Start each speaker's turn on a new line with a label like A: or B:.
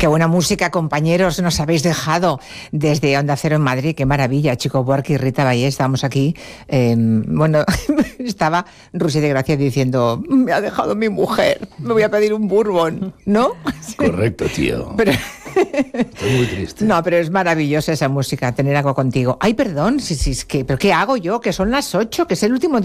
A: Qué buena música, compañeros, nos habéis dejado desde Onda Cero en Madrid. Qué maravilla, Chico Buarque y Rita Ballé. Estábamos aquí. Bueno, estaba Rusi de Gracia diciendo: me ha dejado mi mujer, me voy a pedir un bourbon, ¿no?
B: Correcto, tío.
A: Pero...
B: Estoy muy triste.
A: No, pero es maravillosa esa música, tener algo contigo. Ay, perdón, sí, es que, ¿pero qué hago yo? Que son las 8, que es el último día